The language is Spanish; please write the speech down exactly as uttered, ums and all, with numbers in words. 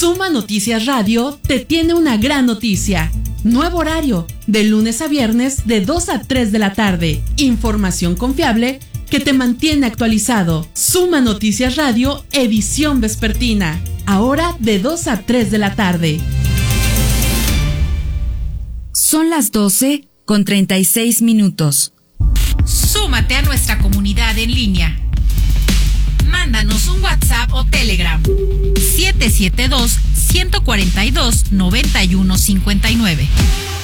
Suma Noticias Radio te tiene una gran noticia. Nuevo horario, de lunes a viernes de dos a tres de la tarde. Información confiable que te mantiene actualizado. Suma Noticias Radio, edición vespertina. Ahora de dos a tres de la tarde. Son las doce con treinta y seis minutos. Súmate a nuestra comunidad en línea. Mándanos un WhatsApp o Telegram. siete siete dos, uno cuatro dos, nueve uno cinco nueve.